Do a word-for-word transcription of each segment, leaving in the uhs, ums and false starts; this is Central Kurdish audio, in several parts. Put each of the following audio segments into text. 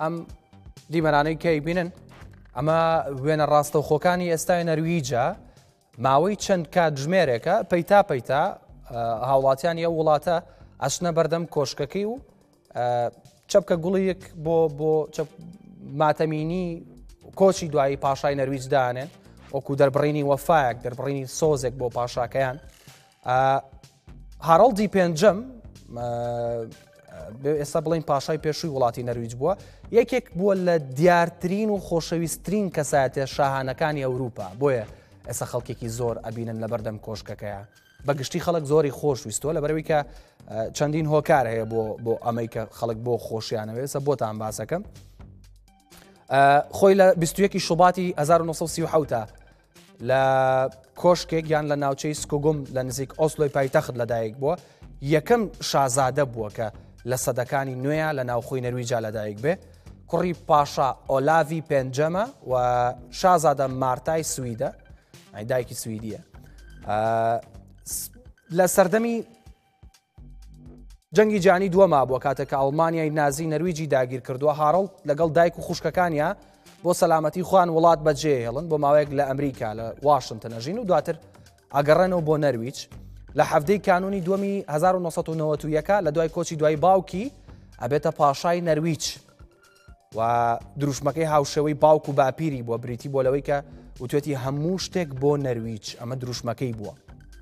ئەم دیمەرانەی کەی بینن ئەمە وێنە ڕاستەوخۆکانی ئێستای نەرویجە ماوەی چەند کاتژمێرێکە پەیتا پەیتا هاوڵاتیان ئەو وڵاتە ئەچنە بەردەم کۆشکەکەی و چەپکە گوڵیەک بۆ بۆ ماتەمینی کۆچی دوایی پاشای نەرویج دانێن وەکو دەربڕینی وەفایەک دەربڕینی سۆزێک بۆ پاشاکەیان. هاڕەڵدی پێنجەم ئێستا بڵین پاشای پێشووی وڵاتی نەرویج بووە، یەکێک بووە لە دیارترین و خۆشەویستترین کەسایەتە شاهانەکانی ئەوروپا، بۆیە ئێستا خەڵکێکی زۆر ئەبینن لە بەردەم کۆشکەکەیە. بەگشتی خەڵک زۆری خۆشویستوە لەبەرەوەی کە چەندین هۆکار هەیە بۆ بۆ ئەمەی کە خەڵک بۆ خۆشیانەوێ. ئێستا بۆتان باسەکەم. خۆی لە بیست و یەکی شوباتی هەزار و نۆ سەد و سی و حەوت لە کۆشکێک یان لە ناوچەی سکۆگۆم لە نزیک ئۆسلۆی پایتەخت لەدایک بووە، یەکەم شازادە بووە کە لە سەدەکانی نوێیە لە ناوخۆی نەرویجا لەدایک بێ. کوڕی پاشا ئۆلاڤی پێنجەمە و شازادە مارتای سویدە، دایکی سویدیە. لە سەردەمی جەنگی جیهانی دووەما بووە کاتێک کە ئەڵمانیای نازی نەرویجی داگیر کردووە. هاڕەڵ لەگەڵ دایک و خوشکەکانیە بۆ سەلامەتی خوان وڵات بەجێهێڵن بۆ ماوەیەک لە ئەمریکا لە واشنتن ئەژین و دواتر ئەگەڕێنەوە بۆ نەرویج. لە هەفتەی کانونی دووەمی هەزار و نۆ سەد و نەوەت و یەک لە دوای کۆچی دوای باوکی ئەبێتە پاشای نەرویج و دروشمەکەی هاوشێوەی باوک و باپیری بووە، بریتی بۆ لەوەی کە وتوێتی هەموو شتێک بۆ نەرویج، ئەمە دروشمەکەی بووە.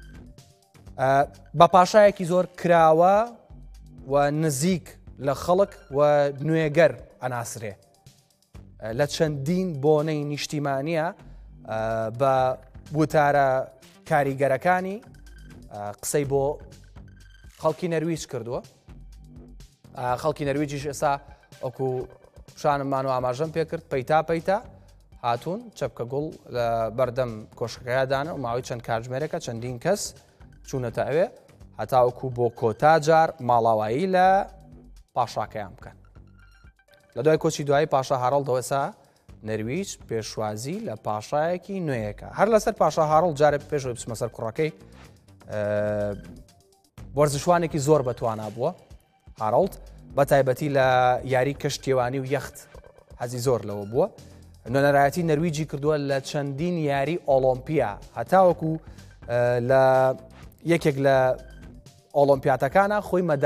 بە پاشایەکی زۆر کراوە و نزیک لە خەڵک و نوێگەر ئەناسرێ. لە چەندین بۆنەی نیشتیمانیە بە وتارە کاریگەرەکانی قسەی بۆ خەڵکی نەرویج کردووە. خەڵکی نەرویجیش ئێستا ئەوکو شانممان و ئاماژەم پێ کرد پەیتا پەیتا هاتوون چەپکە گوڵ لە بەردەم کۆشکەکەیادانە و ماوەی چەند کاتژمێرێکە چەندین کەس چوونەتە ئەوێ هەتاوەکو بۆ کۆتا جار ماڵاوایی لە پاشاکەیان بکەن. لە دوای کۆچی دوایی پاشا هاڕەڵ دەوەسا نەرویج پێشوازی لە پاشایەکی نوێیەکە. هەر لەسەر پاشا هاڕەڵ جارێک پێشەوەی بچمە سەر کوڕەکەی وەرزشوانێکی زۆر بەتوانا بووە. هاڕەڵد بە تایبەتی لە یاری کەشتێوانی و یەخت حەزی زۆر لەوە بووە. نوێنەرایەتی نەرویجی کردووە لە چەندین یاری ئۆلۆمپیا، هەتاوەکو لە یەکێک لە ئۆلۆمپیاتەکانە خۆی مەدا